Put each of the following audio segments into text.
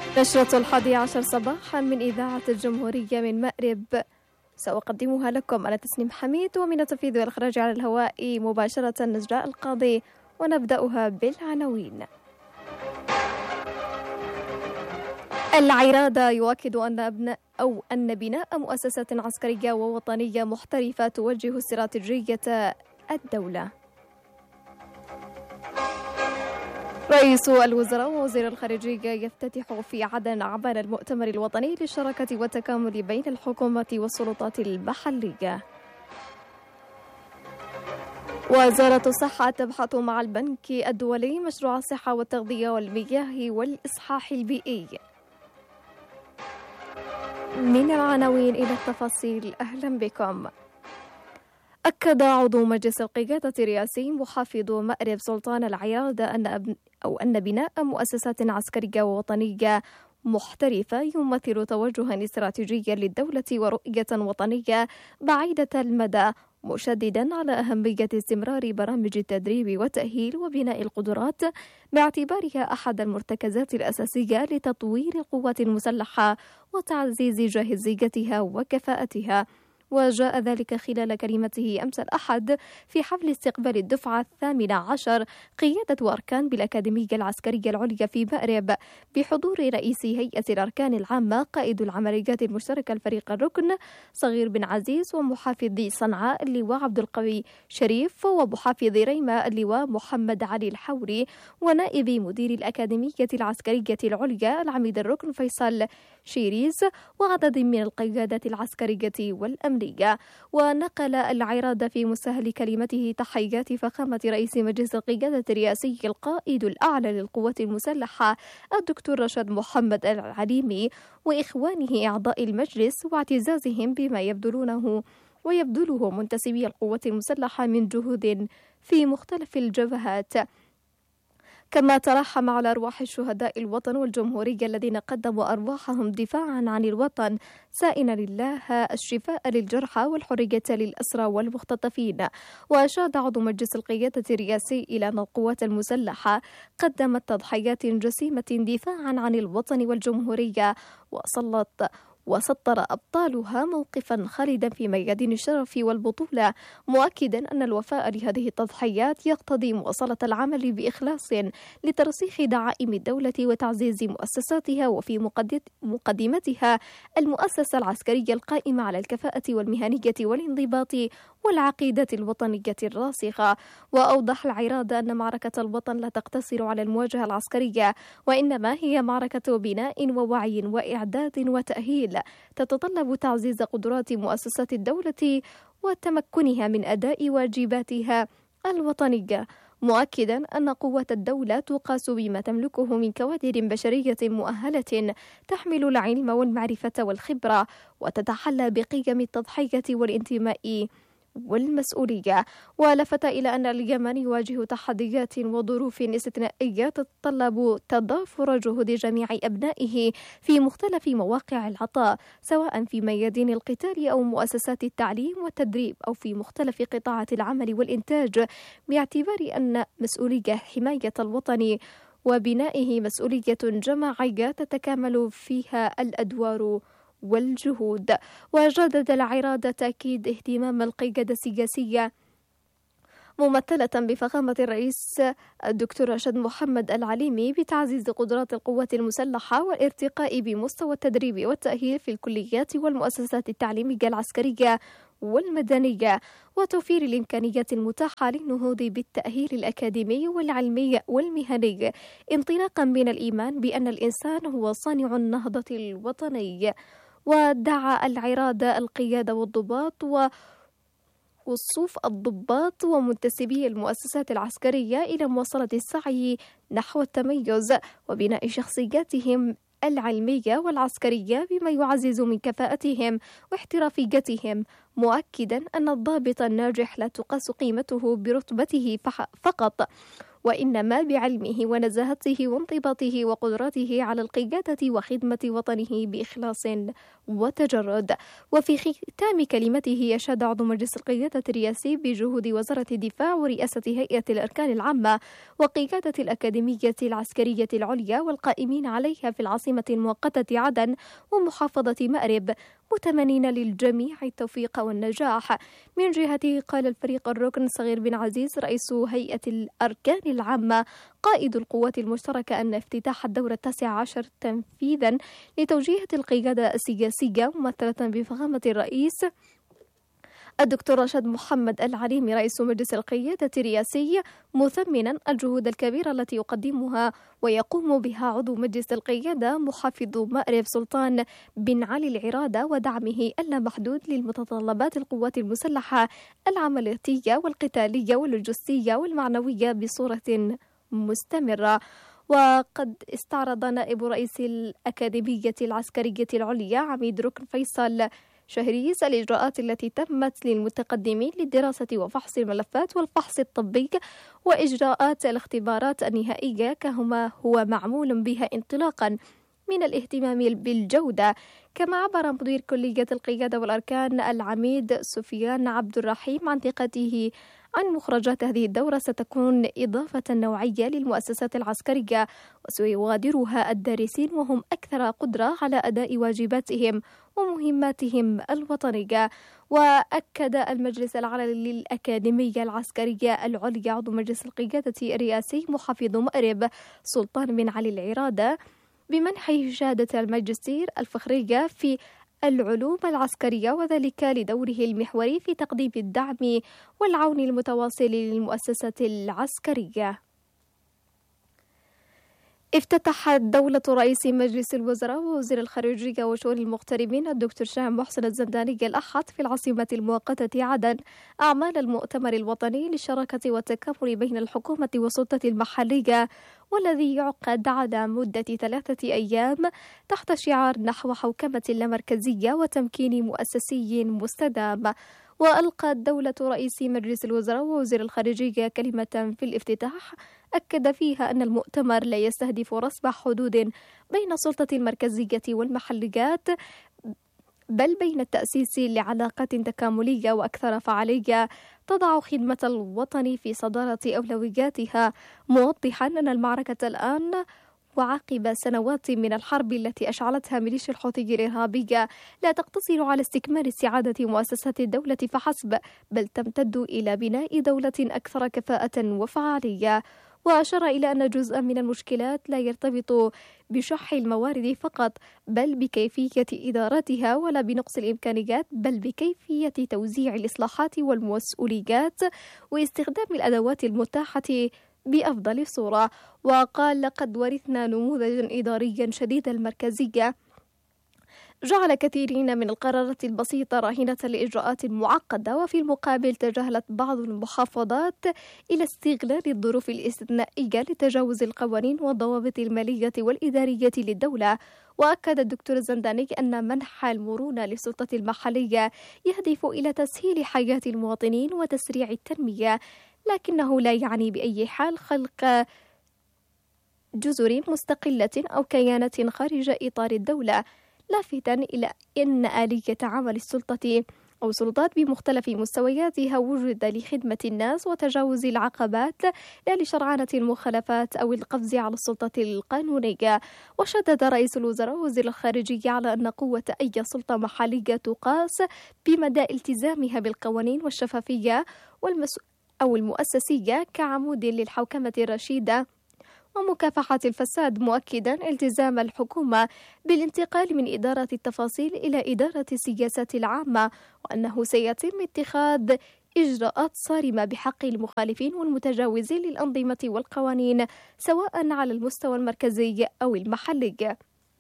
نشرة 11 صباحا من إذاعة الجمهورية من مأرب، سأقدمها لكم أنا تسنيم حميد، ومن التنفيذ والإخراج على الهواء مباشرة نجلاء القاضي، ونبدأها بالعناوين. العرادة يؤكد أن بناء مؤسسات عسكرية ووطنية محترفة توجه استراتيجية الدولة. رئيس الوزراء ووزير الخارجية يفتتح في عدن عمل المؤتمر الوطني للشراكة والتكامل بين الحكومة والسلطات المحلية. وزارة الصحة تبحث مع البنك الدولي مشروع الصحة والتغذية والمياه والإصحاح البيئي. من العناوين إلى التفاصيل، أهلا بكم. أكد عضو مجلس القيادة الرئاسي محافظ مأرب سلطان العرادة أن بناء مؤسسات عسكرية ووطنية محترفة يمثل توجها استراتيجيا للدولة ورؤية وطنية بعيدة المدى، مشددا على أهمية استمرار برامج التدريب والتأهيل وبناء القدرات باعتبارها أحد المرتكزات الأساسية لتطوير القوات المسلحة وتعزيز جاهزيتها وكفاءتها. وجاء ذلك خلال كلمته أمس الأحد في حفل استقبال الدفعة 18 قيادة وأركان بالأكاديمية العسكرية العليا في مأرب، بحضور رئيس هيئة الأركان العامة قائد العمليات المشتركة الفريق الركن صغير بن عزيز، ومحافظ صنعاء اللواء عبد القوي شريف، ومحافظ ريمة اللواء محمد علي الحوري، ونائب مدير الأكاديمية العسكرية العليا العميد الركن فيصل شيريز، وعدد من القيادات العسكرية والأمنية. ونقل العرادة في مستهل كلمته تحيات فخامة رئيس مجلس القيادة الرئاسي القائد الأعلى للقوات المسلحة الدكتور رشاد محمد العليمي وإخوانه أعضاء المجلس، واعتزازهم بما يبذله منتسبي القوات المسلحة من جهود في مختلف الجبهات. كما ترحم على أرواح الشهداء الوطن والجمهورية الذين قدموا أرواحهم دفاعا عن الوطن، سائلا لله الشفاء للجرحى والحرية للأسرى والمختطفين. وأشاد عضو مجلس القيادة الرئاسي إلى أن القوات المسلحة قدمت تضحيات جسيمة دفاعا عن الوطن والجمهورية، وسطر أبطالها موقفا خالدا في ميادين الشرف والبطولة، مؤكدا أن الوفاء لهذه التضحيات يقتضي مواصلة العمل بإخلاص لترسيخ دعائم الدولة وتعزيز مؤسساتها، وفي مقدمتها المؤسسة العسكرية القائمة على الكفاءة والمهنية والانضباط والعقيدة الوطنية الراسخة. وأوضح العرادة أن معركة الوطن لا تقتصر على المواجهة العسكرية، وإنما هي معركة بناء ووعي وإعداد وتأهيل تتطلب تعزيز قدرات مؤسسات الدولة وتمكنها من أداء واجباتها الوطنية، مؤكدا أن قوة الدولة تقاس بما تملكه من كوادر بشرية مؤهلة تحمل العلم والمعرفة والخبرة، وتتحلى بقيم التضحية والانتماء والمسؤولية. ولفت إلى أن اليمن يواجه تحديات وظروف استثنائية تتطلب تضافر جهود جميع أبنائه في مختلف مواقع العطاء، سواء في ميادين القتال أو مؤسسات التعليم والتدريب أو في مختلف قطاعات العمل والإنتاج، باعتبار أن مسؤولية حماية الوطن وبنائه مسؤولية جماعية تتكامل فيها الأدوار والجهود. وجدد العرادة تأكيد اهتمام القيادة السياسية ممثلة بفخامة الرئيس الدكتور رشاد محمد العليمي بتعزيز قدرات القوات المسلحة والارتقاء بمستوى التدريب والتأهيل في الكليات والمؤسسات التعليمية العسكرية والمدنية، وتوفير الإمكانيات المتاحة للنهوض بالتأهيل الأكاديمي والعلمي والمهني، انطلاقا من الإيمان بأن الإنسان هو صانع النهضة الوطني. ودعا العرادة القيادة والضباط والصوف الضباط ومنتسبي المؤسسات العسكرية إلى مواصلة السعي نحو التميز وبناء شخصياتهم العلمية والعسكرية بما يعزز من كفاءتهم واحترافيتهم، مؤكدا أن الضابط الناجح لا تقاس قيمته برتبته فقط، وإنما بعلمه ونزاهته وانضباطه وقدرته على القيادة وخدمة وطنه بإخلاص وتجرد. وفي ختام كلمته يشهد عضو مجلس القيادة الرئاسي بجهود وزارة الدفاع ورئاسة هيئة الأركان العامة وقيادة الأكاديمية العسكرية العليا والقائمين عليها في العاصمة المؤقتة عدن ومحافظة مأرب، متمنين للجميع التوفيق والنجاح. من جهته قال الفريق الركن صغير بن عزيز رئيس هيئة الأركان العامة قائد القوات المشتركة أن افتتاح الدورة 19 تنفيذا لتوجيهة القيادة السياسية ممثلة بفخامة الرئيس الدكتور رشاد محمد العليمي رئيس مجلس القيادة الرئاسي، مثمنا الجهود الكبيرة التي يقدمها ويقوم بها عضو مجلس القيادة محافظ مأرب سلطان بن علي العرادة ودعمه اللامحدود للمتطلبات القوات المسلحة العملياتية والقتالية واللوجستية والمعنوية بصورة مستمرة. وقد استعرض نائب رئيس الأكاديمية العسكرية العليا عميد ركن فيصل شهريز الإجراءات التي تمت للمتقدمين للدراسة وفحص الملفات والفحص الطبي وإجراءات الاختبارات النهائية كما هو معمول بها انطلاقا من الاهتمام بالجودة. كما عبر مدير كلية القيادة والأركان العميد سفيان عبد الرحيم عن ثقته عن مخرجات هذه الدورة ستكون إضافة نوعية للمؤسسات العسكرية وسيغادرها الدارسين وهم أكثر قدرة على أداء واجباتهم ومهماتهم الوطنية. وأكد المجلس العلني للأكاديمية العسكرية العليا عضو مجلس القيادة الرئاسي محافظ مأرب سلطان بن علي العرادة بمنحه شهادة الماجستير الفخرية في العلوم العسكرية، وذلك لدوره المحوري في تقديم الدعم والعون المتواصل للمؤسسة العسكرية. افتتحت دولة رئيس مجلس الوزراء ووزير الخارجية وشؤون المغتربين الدكتور شاه محسن الزنداني الأحد في العاصمة المؤقتة عدن أعمال المؤتمر الوطني للشراكة والتكامل بين الحكومة والسلطة المحلية، والذي يعقد على مدة 3 أيام تحت شعار نحو حوكمة اللامركزية وتمكين مؤسسي مستدام. وألقت دولة رئيس مجلس الوزراء ووزير الخارجية كلمة في الافتتاح أكد فيها أن المؤتمر لا يستهدف رسم حدود بين السلطة المركزية والمحليات، بل بين التأسيس لعلاقات تكاملية وأكثر فعالية تضع خدمة الوطن في صدارة أولوياتها، موضحا أن المعركة الآن وعقب سنوات من الحرب التي أشعلتها ميليشيا الحوثي الإرهابية لا تقتصر على استكمال استعادة مؤسسات الدولة فحسب، بل تمتد إلى بناء دولة أكثر كفاءة وفعالية. وأشار إلى أن جزءا من المشكلات لا يرتبط بشح الموارد فقط، بل بكيفية إدارتها، ولا بنقص الإمكانيات، بل بكيفية توزيع الإصلاحات والمسؤوليات واستخدام الأدوات المتاحة بأفضل صورة. وقال لقد ورثنا نموذجا إداريا شديد المركزية جعل كثيرين من القرارات البسيطة راهنة لإجراءات معقدة، وفي المقابل تجاهلت بعض المحافظات إلى استغلال الظروف الاستثنائية لتجاوز القوانين والضوابط المالية والإدارية للدولة. وأكد الدكتور الزنداني أن منح المرونة للسلطة المحلية يهدف إلى تسهيل حياة المواطنين وتسريع التنمية، لكنه لا يعني بأي حال خلق جزر مستقلة أو كيانات خارج إطار الدولة، لافتا إلى أن آلية عمل السلطة أو السلطات بمختلف مستوياتها وجد لخدمة الناس وتجاوز العقبات لا لشرعنة المخالفات أو القفز على السلطة القانونية. وشدد رئيس الوزراء ووزير الخارجية على أن قوة أي سلطة محلية تقاس بمدى التزامها بالقوانين والشفافية أو المؤسسية كعمود للحوكمة الرشيدة ومكافحة الفساد، مؤكدا التزام الحكومة بالانتقال من إدارة التفاصيل إلى إدارة السياسات العامة، وأنه سيتم اتخاذ إجراءات صارمة بحق المخالفين والمتجاوزين للأنظمة والقوانين سواء على المستوى المركزي أو المحلي.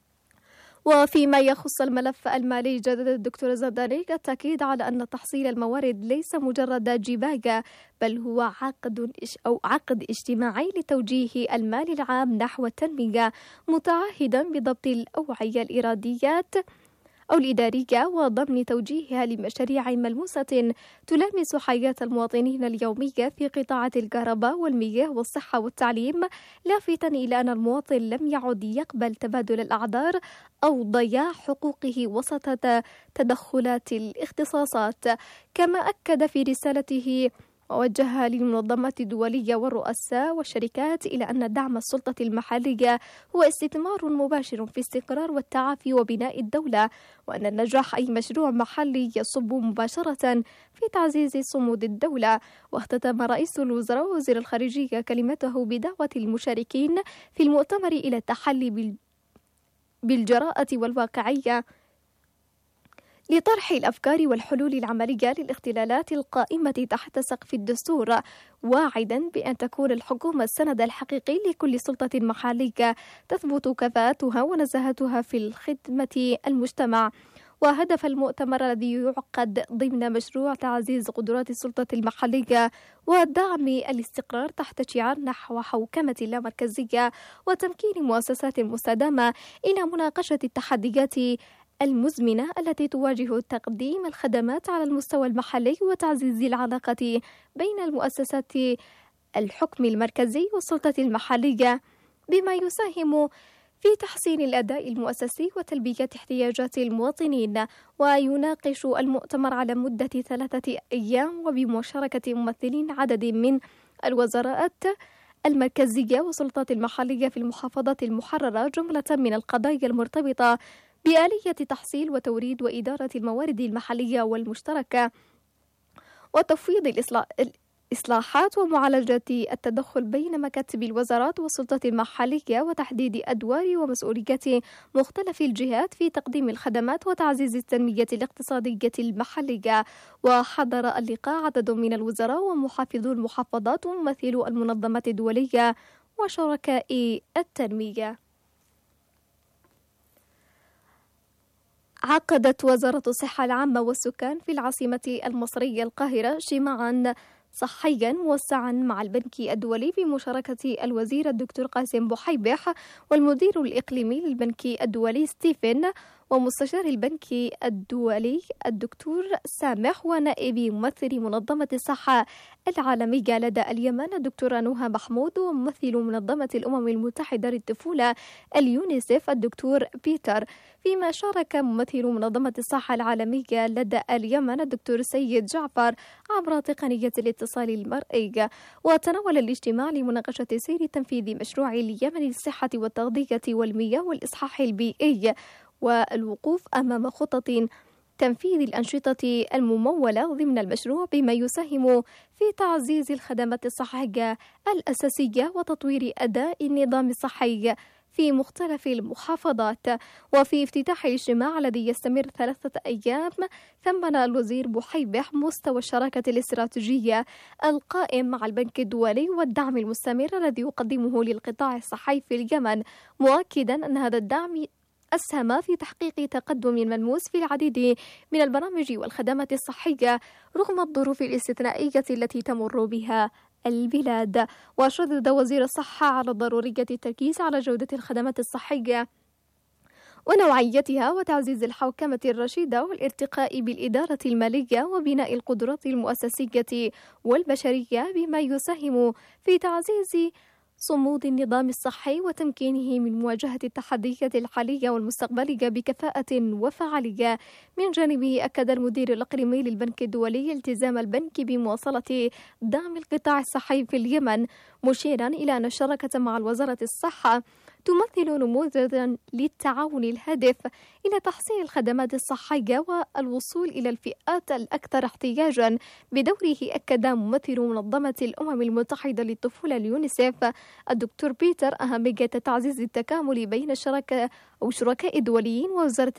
وفيما يخص الملف المالي جدد الدكتور الزنداني التأكيد على أن تحصيل الموارد ليس مجرد جباية، بل هو عقد اجتماعي لتوجيه المال العام نحو التنمية، متعهدا بضبط الأوعية الإيراديات أو الإدارية، وضمن توجيهها لمشاريع ملموسة تلامس حياة المواطنين اليومية في قطاعات الكهرباء والمياه والصحة والتعليم، لافتا إلى أن المواطن لم يعد يقبل تبادل الأعذار أو ضياع حقوقه وسط تدخلات الاختصاصات. كما أكد في رسالته ووجه للمنظمات الدولية والرؤساء والشركات إلى أن دعم السلطة المحلية هو استثمار مباشر في استقرار والتعافي وبناء الدولة، وأن نجاح أي مشروع محلي يصب مباشرة في تعزيز صمود الدولة. واختتم رئيس الوزراء ووزير الخارجية كلمته بدعوة المشاركين في المؤتمر إلى التحلي بالجراءة والواقعية لطرح الأفكار والحلول العملية للاختلالات القائمة تحت سقف الدستور، واعدا بأن تكون الحكومة السند الحقيقي لكل سلطة محلية تثبت كفاءتها ونزاهتها في الخدمة المجتمع. وهدف المؤتمر الذي يعقد ضمن مشروع تعزيز قدرات السلطة المحلية ودعم الاستقرار تحت شعار نحو حوكمة اللامركزية وتمكين مؤسسات مستدامة إلى مناقشة التحديات المزمنة التي تواجه تقديم الخدمات على المستوى المحلي وتعزيز العلاقة بين المؤسسات الحكم المركزي والسلطة المحلية، بما يساهم في تحسين الأداء المؤسسي وتلبية احتياجات المواطنين. ويناقش المؤتمر على مدة 3 أيام وبمشاركة ممثلين عدد من الوزارات المركزية والسلطات المحلية في المحافظات المحررة جملة من القضايا المرتبطة بآلية تحصيل وتوريد وإدارة الموارد المحلية والمشتركة وتفويض الإصلاحات ومعالجة التدخل بين مكاتب الوزارات والسلطة المحلية وتحديد أدوار ومسؤوليات مختلف الجهات في تقديم الخدمات وتعزيز التنمية الاقتصادية المحلية. وحضر اللقاء عدد من الوزراء ومحافظو المحافظات وممثلو المنظمات الدولية وشركاء التنمية. عقدت وزارة الصحة العامة والسكان في العاصمة المصرية القاهرة اجتماعا صحيا موسعا مع البنك الدولي بمشاركة الوزير الدكتور قاسم بحيبح والمدير الإقليمي للبنك الدولي ستيفن ومستشار البنك الدولي الدكتور سامح ونائب ممثل منظمة الصحة العالمية لدى اليمن الدكتورة نهى محمود وممثل منظمة الأمم المتحدة للطفولة اليونيسف الدكتور بيتر، فيما شارك ممثل منظمة الصحة العالمية لدى اليمن الدكتور سيد جعفر عبر تقنية الاتصال المرئي. وتناول الاجتماع لمناقشة سير تنفيذ مشروع اليمن للصحة والتغذية والمياه والإصحاح البيئي والوقوف أمام خطط تنفيذ الأنشطة الممولة ضمن المشروع بما يساهم في تعزيز الخدمات الصحية الأساسية وتطوير أداء النظام الصحي في مختلف المحافظات. وفي افتتاح الاجتماع الذي يستمر 3 أيام ثمن الوزير بحيبح مستوى الشراكة الاستراتيجية القائم مع البنك الدولي والدعم المستمر الذي يقدمه للقطاع الصحي في اليمن، مؤكدا أن هذا الدعم أسهم في تحقيق تقدم ملموس في العديد من البرامج والخدمات الصحية رغم الظروف الاستثنائية التي تمر بها البلاد. وشدد وزير الصحة على ضرورية التركيز على جودة الخدمات الصحية ونوعيتها وتعزيز الحوكمة الرشيدة والارتقاء بالإدارة المالية وبناء القدرات المؤسسية والبشرية بما يساهم في تعزيز صمود النظام الصحي وتمكينه من مواجهة التحديات الحالية والمستقبلية بكفاءة وفعالية. من جانبه أكد المدير الإقليمي للبنك الدولي التزام البنك بمواصلة دعم القطاع الصحي في اليمن، مشيرا إلى أن الشراكة مع وزارة الصحة تمثل نموذجا للتعاون الهادف إلى تحسين الخدمات الصحية والوصول إلى الفئات الأكثر احتياجا. بدوره أكد ممثل منظمة الأمم المتحدة للطفولة اليونيسف الدكتور بيتر أهمية تعزيز التكامل بين شركاء دوليين ووزارة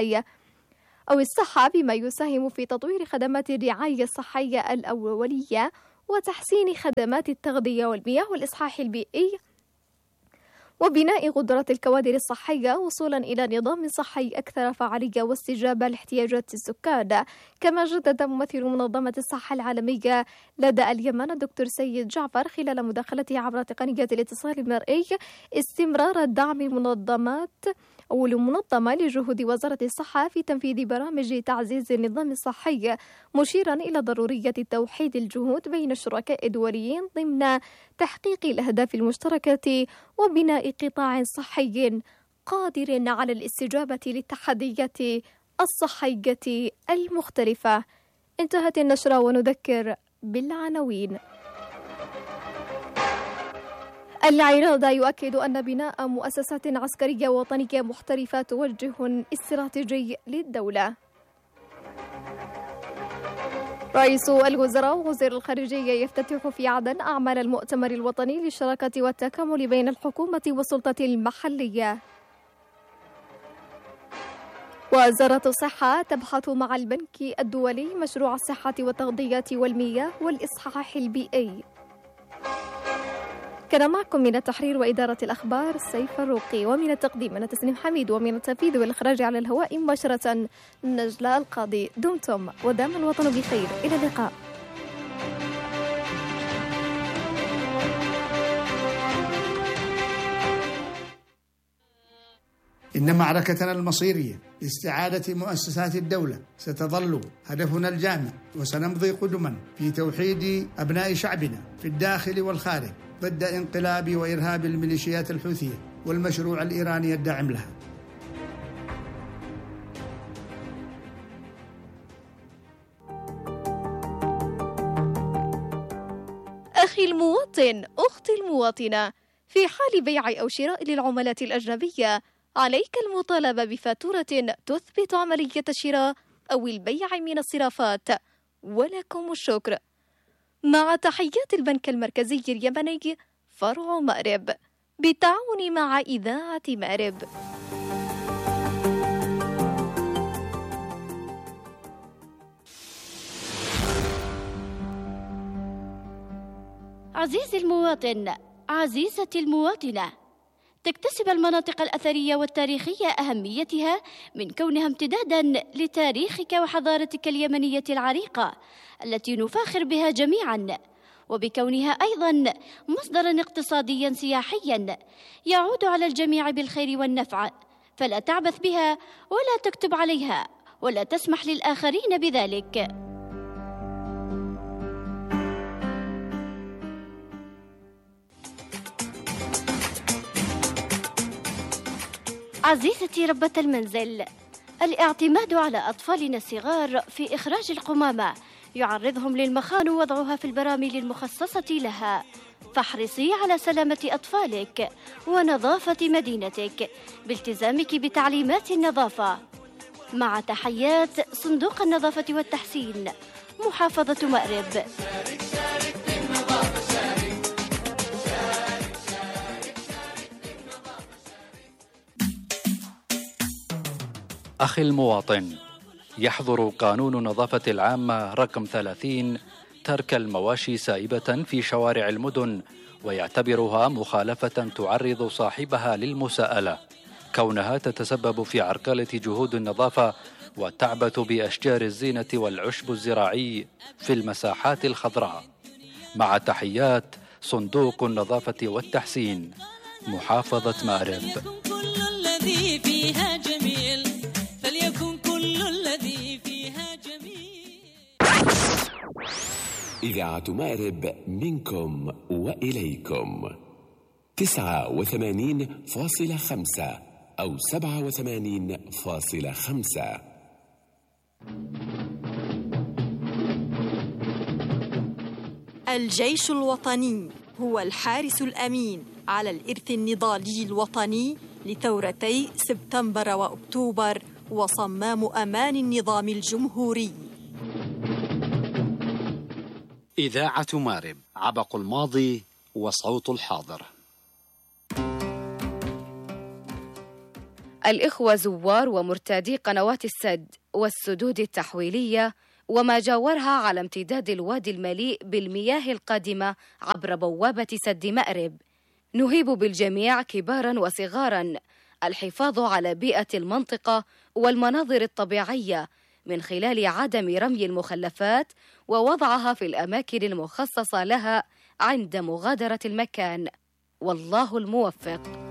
الصحة بما يساهم في تطوير خدمات الرعاية الصحية الأولية وتحسين خدمات التغذية والمياه والإصحاح البيئي وبناء قدرات الكوادر الصحية وصولا إلى نظام صحي أكثر فعالية واستجابة لاحتياجات السكان. كما جدد ممثل منظمة الصحة العالمية لدى اليمن الدكتور سيد جعفر خلال مداخلته عبر تقنية الاتصال المرئي استمرار دعم المنظمة لجهود وزارة الصحة في تنفيذ برامج تعزيز النظام الصحي، مشيرا إلى ضرورية توحيد الجهود بين الشركاء الدوليين ضمن تحقيق الأهداف المشتركة وبناء قطاع صحي قادر على الاستجابة للتحديات الصحية المختلفة. انتهت النشرة ونذكر بالعناوين. العراض يؤكد أن بناء مؤسسات عسكرية وطنية محترفة توجه استراتيجي للدولة. رئيس الوزراء ووزير الخارجية يفتتح في عدن أعمال المؤتمر الوطني للشراكة والتكامل بين الحكومة والسلطة المحلية. وزارة الصحة تبحث مع البنك الدولي مشروع الصحة والتغذية والمياه والإصحاح البيئي. كان معكم من التحرير وإدارة الأخبار سيف الروقي، ومن التقديم أنا تسنيم حميد، ومن التنفيذ والإخراج على الهواء مباشرة نجلاء القاضي. دمتم ودام الوطن بخير، إلى اللقاء. إن معركتنا المصيرية لاستعادة مؤسسات الدولة ستظل هدفنا الجامع، وسنمضي قدما في توحيد أبناء شعبنا في الداخل والخارج ضد انقلاب وإرهاب الميليشيات الحوثية والمشروع الإيراني الداعم لها. أخي المواطن، أختي المواطنة، في حال بيع أو شراء للعملات الأجنبية عليك المطالبة بفاتورة تثبت عملية الشراء أو البيع من الصرافات. ولكم الشكر. مع تحيات البنك المركزي اليمني فرع مأرب بالتعاون مع إذاعة مأرب. عزيزي المواطن، عزيزتي المواطنة، تكتسب المناطق الأثرية والتاريخية أهميتها من كونها امتدادا لتاريخك وحضارتك اليمنية العريقة التي نفاخر بها جميعا، وبكونها أيضا مصدرا اقتصاديا سياحيا يعود على الجميع بالخير والنفع، فلا تعبث بها ولا تكتب عليها ولا تسمح للآخرين بذلك. عزيزتي ربة المنزل، الاعتماد على أطفالنا الصغار في إخراج القمامة يعرضهم للمخاض ووضعها في البراميل المخصصة لها، فاحرصي على سلامة أطفالك ونظافة مدينتك بالتزامك بتعليمات النظافة. مع تحيات صندوق النظافة والتحسين، محافظة مأرب. أخي المواطن، يحظر قانون النظافة العامة رقم 30 ترك المواشي سائبة في شوارع المدن، ويعتبرها مخالفة تعرض صاحبها للمساءلة، كونها تتسبب في عرقلة جهود النظافة وتعبث بأشجار الزينة والعشب الزراعي في المساحات الخضراء. مع تحيات صندوق النظافة والتحسين، محافظة مأرب. إذاعة مأرب منكم وإليكم 89.5 أو 87.5. الجيش الوطني هو الحارس الأمين على الإرث النضالي الوطني لثورتي سبتمبر وأكتوبر، وصمام أمان النظام الجمهوري. إذاعة مأرب، عبق الماضي وصوت الحاضر. الإخوة زوار ومرتادي قنوات السد والسدود التحويلية وما جاورها على امتداد الوادي المليء بالمياه القادمة عبر بوابة سد مأرب، نهيب بالجميع كبارا وصغارا الحفاظ على بيئة المنطقة والمناظر الطبيعية من خلال عدم رمي المخلفات ووضعها في الأماكن المخصصة لها عند مغادرة المكان. والله الموفق.